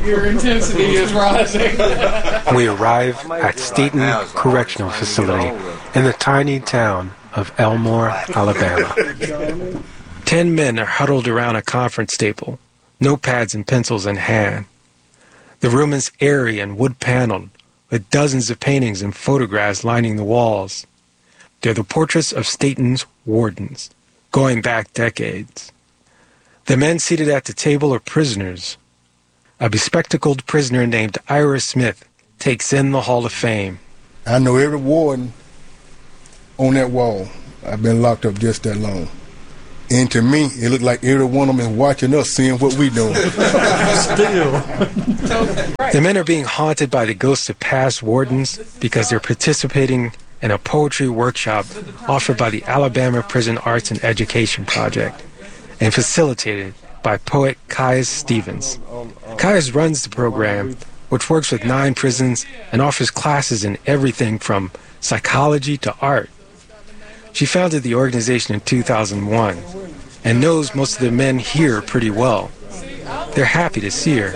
Your intensity is rising. We arrive at Staten Correctional Facility in the tiny town of Elmore, Alabama. 10 men are huddled around a conference table, notepads and pencils in hand. The room is airy and wood-paneled, with dozens of paintings and photographs lining the walls. They're the portraits of Staten's wardens, going back decades. The men seated at the table are prisoners. A bespectacled prisoner named Ira Smith takes in the Hall of Fame. I know every warden on that wall. I've been locked up just that long. And to me, it looked like every one of them is watching us, seeing what we doing. Still. The men are being haunted by the ghosts of past wardens because they're participating in a poetry workshop offered by the Alabama Prison Arts and Education Project and facilitated by poet Caius Stevens. Caius runs the program, which works with 9 prisons and offers classes in everything from psychology to art. She founded the organization in 2001 and knows most of the men here pretty well. They're happy to see her.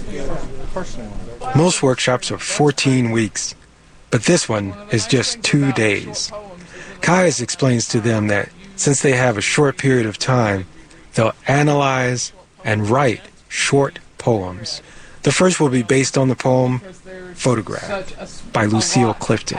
Most workshops are 14 weeks, but this one is just 2 days. Caius explains to them that since they have a short period of time, they'll analyze and write short poems. The first will be based on the poem Photograph by Lucille Clifton.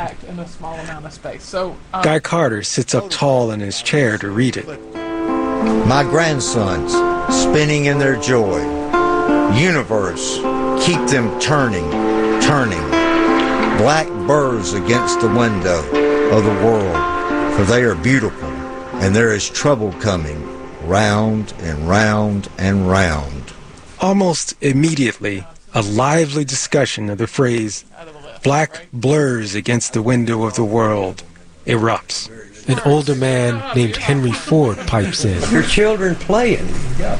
Guy Carter sits up tall in his chair to read it. My grandsons, spinning in their joy. Universe, keep them turning, turning. Black burrs against the window of the world, for they are beautiful, and there is trouble coming, round and round and round. Almost immediately, a lively discussion of the phrase, black blurs against the window of the world, erupts. An older man named Henry Ford pipes in. Your children playing.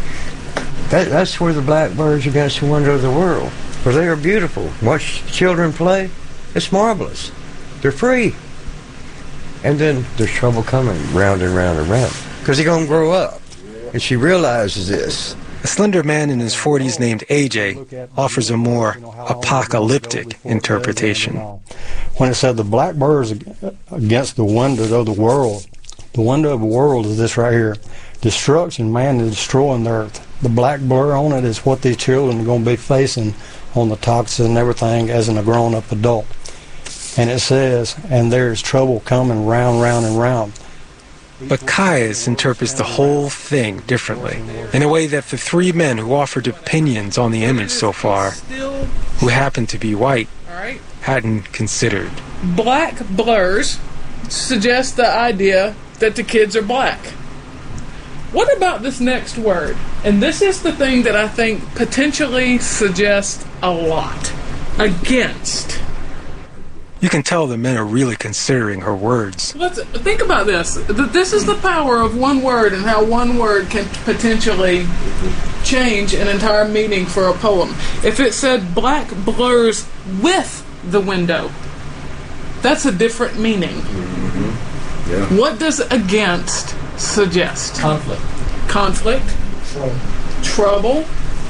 That's where the black blurs against the window of the world, for they are beautiful. Watch children play, it's marvelous. They're free. And then there's trouble coming, round and round and round, because they're going to grow up. And she realizes this. A slender man in his 40s named AJ offers a more apocalyptic interpretation. When it said the black birds against the window of the world of the world is this right here. Destruction, man is destroying the earth. The black blur on it is what these children are going to be facing on the toxins and everything as a grown-up adult. And it says, and there's trouble coming round, round, and round. But Caius interprets the whole thing differently, in a way that the 3 men who offered opinions on the image so far, who happen to be white, hadn't considered. Black blurs suggest the idea that the kids are black. What about this next word? And this is the thing that I think potentially suggests a lot. Against. You can tell the men are really considering her words. Let's think about this. This is the power of one word and how one word can potentially change an entire meaning for a poem. If it said black blurs with the window, that's a different meaning. Mm-hmm. Yeah. What does against suggest? Conflict. Conflict. Trouble.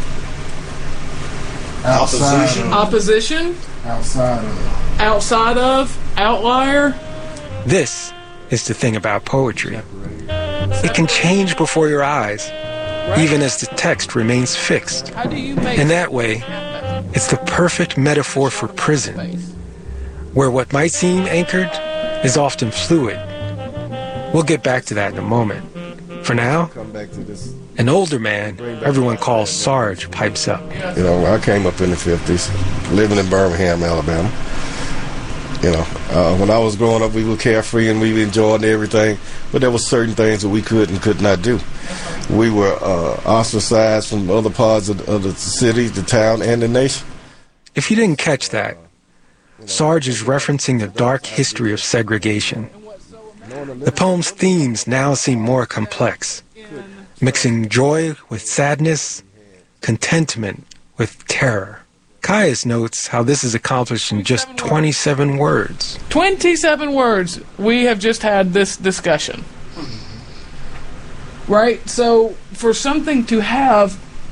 Opposition. Opposition. Outside of, outlier. This is the thing about poetry. It can change before your eyes, even as the text remains fixed. In that way, it's the perfect metaphor for prison, where what might seem anchored is often fluid. We'll get back to that in a moment. For now, an older man, everyone calls Sarge, pipes up. You know, I came up in the 50s, living in Birmingham, Alabama. You know, when I was growing up, we were carefree and we enjoyed everything, but there were certain things that we could and could not do. We were ostracized from other parts of the city, the town, and the nation. If you didn't catch that, Sarge is referencing the dark history of segregation. The poem's themes now seem more complex, mixing joy with sadness, contentment with terror. Caius notes how this is accomplished in just 27 words. 27 words. We have just had this discussion. Right? So, for something to have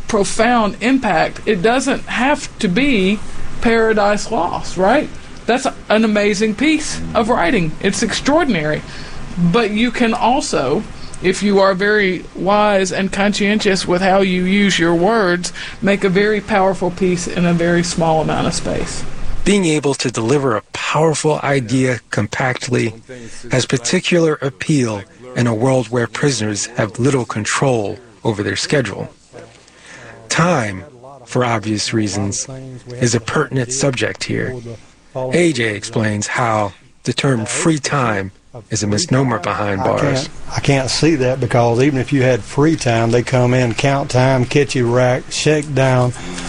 profound impact. It doesn't have to be Paradise Lost, right? That's an amazing piece of writing. It's extraordinary. But you can also, if you are very wise and conscientious with how you use your words, make a very powerful piece in a very small amount of space. Being able to deliver a powerful idea compactly has particular appeal in a world where prisoners have little control over their schedule. Time, for obvious reasons, is a pertinent subject here. AJ explains how the term free time is a misnomer behind bars. I can't see that, because even if you had free time, they come in, count time, catch you rack, shake down,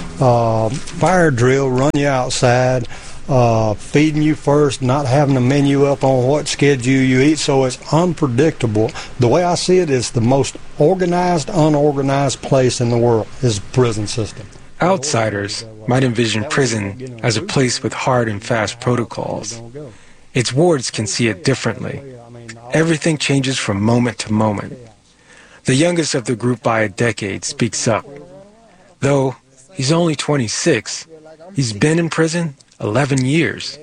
fire drill, run you outside, feeding you first, not having a menu up on what schedule you eat, so it's unpredictable. The way I see it is the most organized, unorganized place in the world is the prison system. Outsiders might envision prison as a place with hard and fast protocols. Its wards can see it differently. Everything changes from moment to moment. The youngest of the group by a decade speaks up. Though he's only 26, he's been in prison 11 years.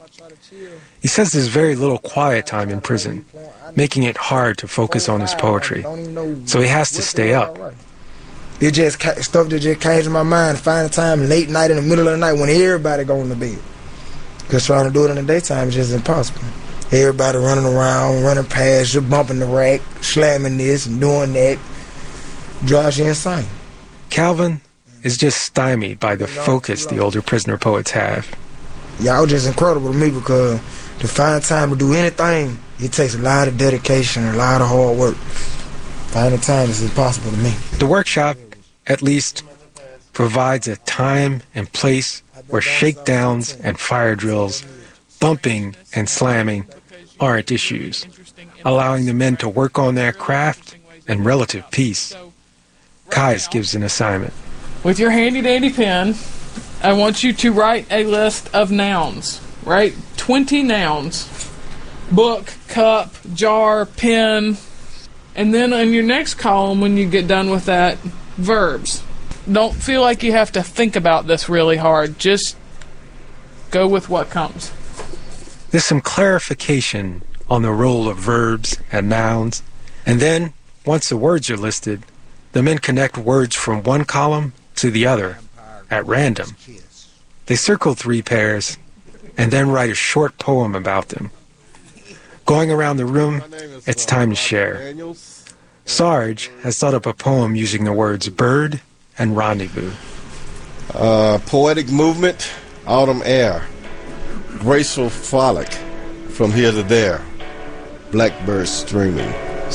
He says there's very little quiet time in prison, making it hard to focus on his poetry. So he has to stay up. It just stuff that just came to my mind. Find a time late night in the middle of the night when everybody going to bed. Because trying to do it in the daytime is just impossible. Everybody running around, running past you, bumping the rack, slamming this and doing that. Drives you insane. Calvin is just stymied by the focus the older prisoner poets have. Y'all just incredible to me, because to find time to do anything, it takes a lot of dedication, a lot of hard work. Finding time is impossible to me. The workshop, at least, provides a time and place where shakedowns and fire drills, bumping and slamming, aren't issues, allowing the men to work on their craft and relative peace. Kais gives an assignment. With your handy-dandy pen, I want you to write a list of nouns. Write 20 nouns. Book, cup, jar, pen. And then in your next column, when you get done with that, verbs. Don't feel like you have to think about this really hard. Just go with what comes. There's some clarification on the role of verbs and nouns. And then, once the words are listed, the men connect words from one column to the other at random. They circle 3 pairs and then write a short poem about them. Going around the room, it's time to share. Sarge has thought up a poem using the words bird and rendezvous. Poetic movement, autumn air, graceful frolic, from here to there, blackbirds screaming.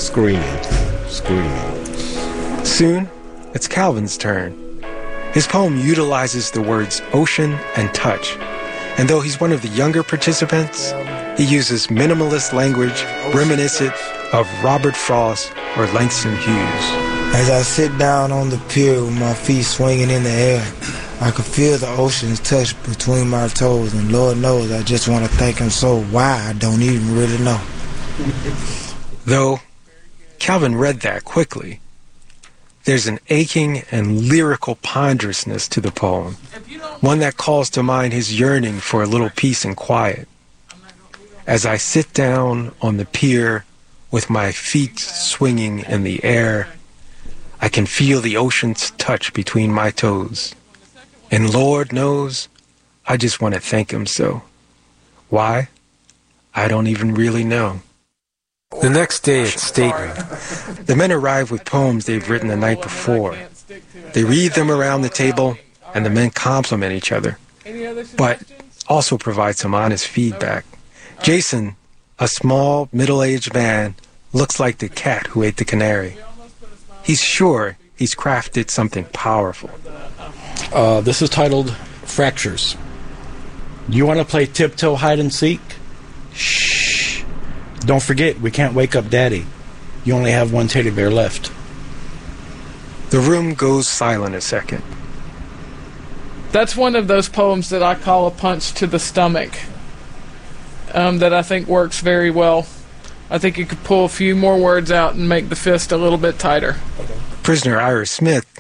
Soon, it's Calvin's turn. His poem utilizes the words ocean and touch, and though he's one of the younger participants, he uses minimalist language reminiscent of Robert Frost or Langston Hughes. As I sit down on the pier with my feet swinging in the air, I can feel the ocean's touch between my toes, and Lord knows I just want to thank him so why I don't even really know. Though Calvin read that quickly, there's an aching and lyrical ponderousness to the poem, one that calls to mind his yearning for a little peace and quiet. As I sit down on the pier with my feet swinging in the air, I can feel the ocean's touch between my toes. And Lord knows, I just want to thank him so. Why? I don't even really know. The next day at Staten, the men arrive with poems they've written the night before. They read them around the table, and the men compliment each other, but also provide some honest feedback. Jason, a small, middle-aged man, looks like the cat who ate the canary. He's sure he's crafted something powerful. This is titled Fractures. You want to play tiptoe hide and seek? Shh. Don't forget, we can't wake up Daddy. You only have one teddy bear left. The room goes silent a second. That's one of those poems that I call a punch to the stomach, that I think works very well. I think you could pull a few more words out and make the fist a little bit tighter. Prisoner Ira Smith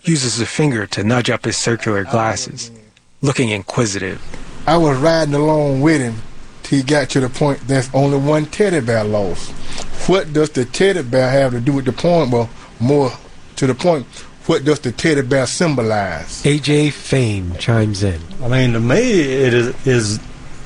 uses a finger to nudge up his circular glasses, looking inquisitive. I was riding along with him till he got to the point there's only one teddy bear lost. What does the teddy bear have to do with the poem? Well, more to the point, what does the teddy bear symbolize? A.J. Fame chimes in. I mean, to me, it is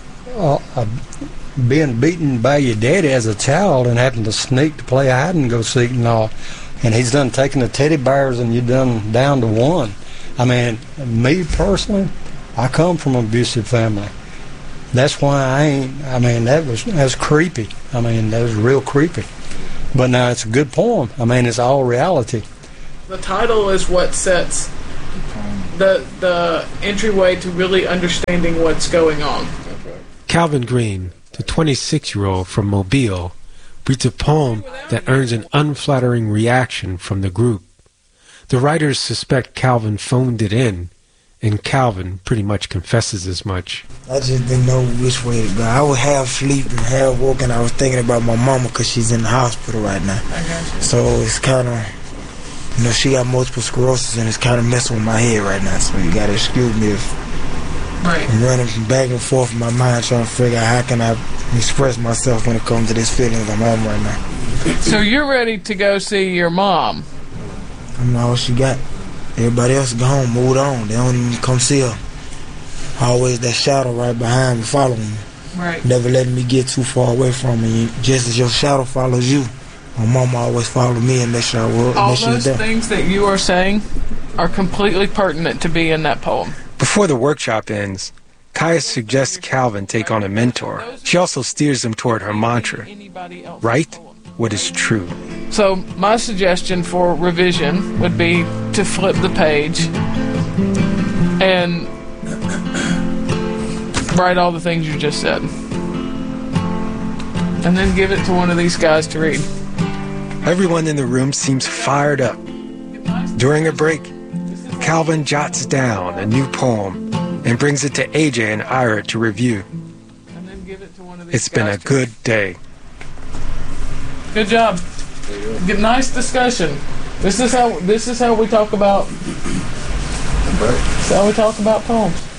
being beaten by your daddy as a child and having to sneak to play hide and go seek and all. And he's done taking the teddy bears and you done down to one. I mean, me personally, I come from an abusive family. That's why that's creepy. I mean, that was real creepy. But now it's a good poem. I mean, it's all reality. The title is what sets the entryway to really understanding what's going on. Calvin Green, the 26-year-old from Mobile, reads a poem that earns an unflattering reaction from the group. The writers suspect Calvin phoned it in, and Calvin pretty much confesses as much. I just didn't know which way to go. I was half asleep and half woke, and I was thinking about my mama because she's in the hospital right now. So it's kind of, you know, she got multiple sclerosis, and it's kind of messing with my head right now. So you got to excuse me if I'm running back and forth in my mind trying to figure out how can I express myself when it comes to these feelings I'm having right now. So you're ready to go see your mom? I don't know what she got. Everybody else gone, moved on. They don't even come see her. Always that shadow right behind me, following me. Right. Never letting me get too far away from me. Just as your shadow follows you, my mama always followed me and make sure I was there. All those things that you are saying are completely pertinent to be in that poem. Before the workshop ends, Kaya suggests Calvin take on a mentor. She also steers him toward her mantra, write what is true. So my suggestion for revision would be to flip the page and write all the things you just said. And then give it to one of these guys to read. Everyone in the room seems fired up. During a break, Calvin jots down a new poem and brings it to AJ and Ira to review. It's been a good day. Good job. Good, nice discussion. This is how we talk about. This is how we talk about poems.